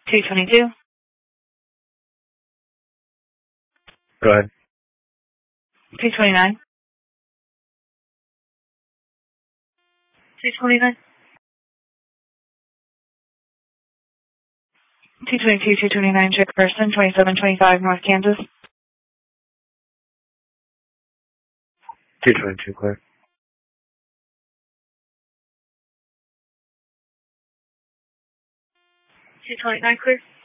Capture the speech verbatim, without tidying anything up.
two twenty-two. Go ahead. two twenty-nine. two twenty-nine. two twenty-two, two twenty-nine, check person, twenty-seven twenty-five North Kansas. two twenty-two, clear. two twenty-nine, clear.